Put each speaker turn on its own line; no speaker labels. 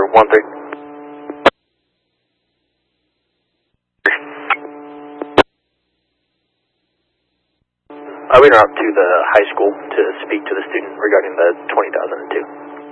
13. We went out to the high school to speak to the student regarding the 20,002.